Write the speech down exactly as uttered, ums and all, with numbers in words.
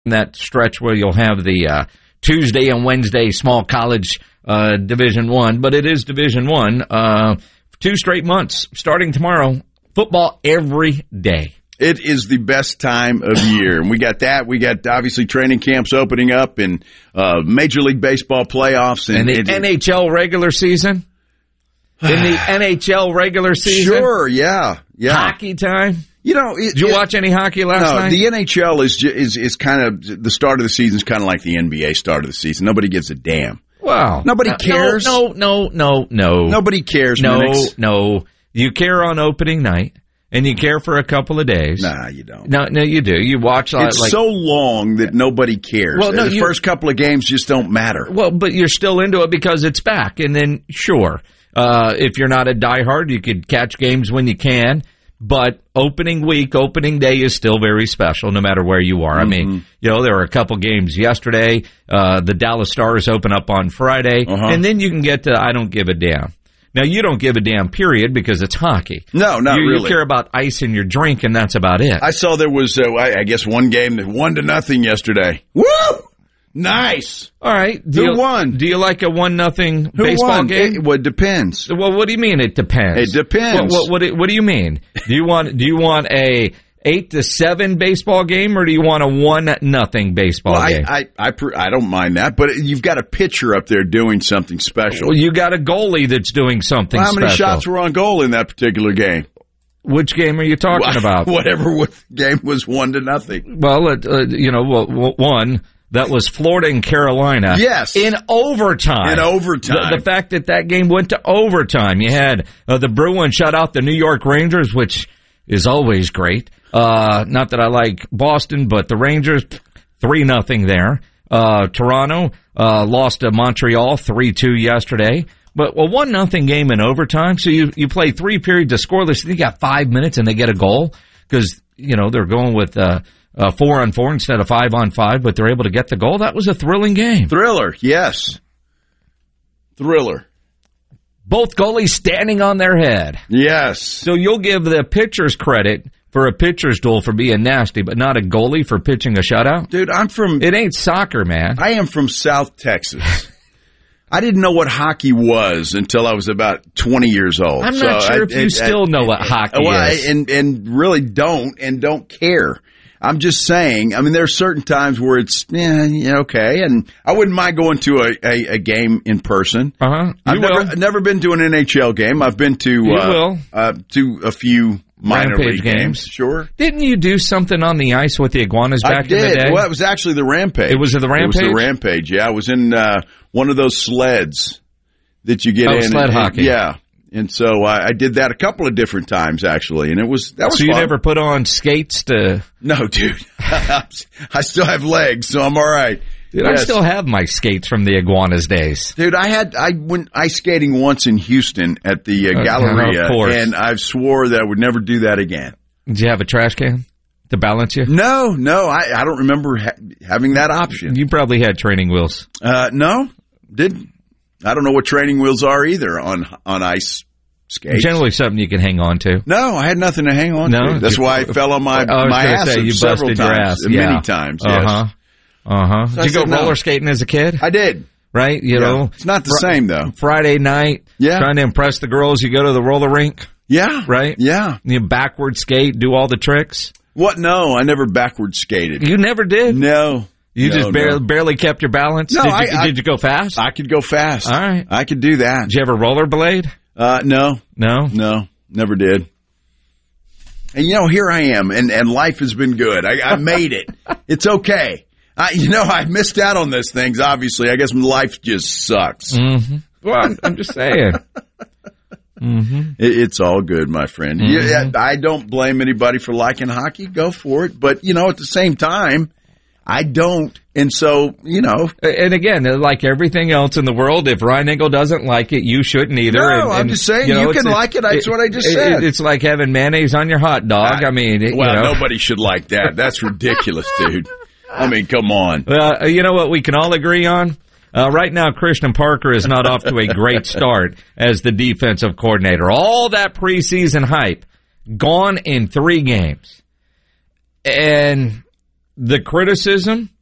that stretch where you'll have the uh, Tuesday and Wednesday small college uh, Division One, but it is Division One. Uh, two straight months starting tomorrow. Football every day. It is the best time of year. And we got that. We got, obviously, training camps opening up and uh, Major League Baseball playoffs. And, and the it, N H L regular season? In the N H L regular season? Sure, yeah. yeah. Hockey time? You know, it, Did you it, watch any hockey last no, night? The N H L is, is, is kind of, the start of the season is kind of like the N B A start of the season. Nobody gives a damn. Wow. Nobody no, cares. No, no, no, no. Nobody cares. No, Minix. no. You care on opening night. And you care for a couple of days. Nah, you don't. No, no, you do. You watch like, it's like so long that nobody cares. Well, no, the you, first couple of games just don't matter. Well, but you're still into it because it's back. And then, sure, uh, if you're not a diehard, you could catch games when you can. But opening week, opening day is still very special, no matter where you are. Mm-hmm. I mean, you know, there were a couple games yesterday. Uh, the Dallas Stars open up on Friday, uh-huh. and then you can get to I don't give a damn. Now, you don't give a damn, period, because it's hockey. No, not you, really. You care about ice in your drink, and that's about it. I saw there was, uh, I, I guess, one game that one to nothing yesterday. Woo! Nice. All right. Do Who you, won? Do you like a one nothing Who baseball won? game? It, well, it depends. Well, what do you mean it depends? It depends. What, what, what, what do you mean? Do you want do you want a eight to seven baseball game, or do you want a one nothing baseball well, game? I, I, I, I don't mind that, but you've got a pitcher up there doing something special. Well, you got a goalie that's doing something well, how special. many shots were on goal in that particular game? Which game are you talking well, about? Whatever game was one to nothing. Well, uh, uh, you know, well, one. That was Florida and Carolina. Yes. In overtime. In overtime. The, the fact that that game went to overtime. You had uh, the Bruins shut out the New York Rangers, which is always great. Uh, not that I like Boston, but the Rangers, three nothing there. Uh, Toronto uh, lost to Montreal three two yesterday. But a one nothing game in overtime, so you, you play three periods of scoreless, you got five minutes and they get a goal because, you know, they're going with uh, uh, four on four instead of five on five, but they're able to get the goal. That was a thrilling game. Thriller, yes. Thriller. Both goalies standing on their head. Yes. So you'll give the pitchers credit for a pitcher's duel for being nasty, but not a goalie for pitching a shutout? Dude, I'm from... It ain't soccer, man. I am from South Texas. I didn't know what hockey was until I was about twenty years old. I'm so not sure I, if you I, still I, know what hockey well, is. I, and, and really don't and don't care. I'm just saying, I mean, there are certain times where it's, yeah, yeah okay, and I wouldn't mind going to a, a, a game in person. Uh-huh. I've You never, will. never been to an N H L game. I've been to, You uh, will. Uh, to a few minor Rampage league games. games. Sure. Didn't you do something on the ice with the Iguanas back I did. in the day? Well, it was actually the Rampage. It was the Rampage? It was the Rampage, yeah. I was in uh, one of those sleds that you get Oh, in. sled and, hockey. Yeah. And so I, I did that a couple of different times, actually, and it was that was So you fun. never put on skates to... No, dude. I still have legs, so I'm all right. Dude, Yes. I still have my skates from the Iguanas days. Dude, I had I went ice skating once in Houston at the uh, Uh, Galleria, of course. and I've swore that I would never do that again. Did you have a trash can to balance you? No, no, I, I don't remember ha- having that option. You probably had training wheels. Uh, no, didn't. I don't know what training wheels are either on on ice skates. Generally something you can hang on to. No, I had nothing to hang on No? to. That's why I fell on my, I was my gonna ass say, you several busted times, your ass. many Yeah. times. Yes. Uh-huh. Uh-huh. So Did I you go said no. roller skating as a kid? I did. Right? You Yeah. know? It's not the Fr- same, though. Friday night, Yeah. trying to impress the girls, you go to the roller rink, Yeah. right? Yeah. You backward skate, do all the tricks. What? No, I never backward skated. You never did? No. You No, just no. barely, barely kept your balance? No, did, you, I- I- did you go fast? I could go fast. All right. I could do that. Did you ever rollerblade? Uh, no. No? No. Never did. And, you know, here I am, and, and life has been good. I, I made it. It's okay. I, you know, I missed out on those things, obviously. I guess life just sucks. Mm-hmm. Well, I'm, I'm just saying. Mm-hmm. It, it's all good, my friend. Mm-hmm. Yeah, I don't blame anybody for liking hockey. Go for it. But, you know, at the same time, I don't. And so, you know. And again, like everything else in the world, if Ryan Engel doesn't like it, you shouldn't either. No, and, I'm and, just saying, know, you it's- can like it. That's what I just said. It's like having mayonnaise on your hot dog. I, I mean, it, well, you know. nobody should like that. That's ridiculous, dude. I mean, come on. Uh, you know what we can all agree on? Uh, right now, Christian Parker is not off to a great start as the defensive coordinator. All that preseason hype gone in three games. And the criticism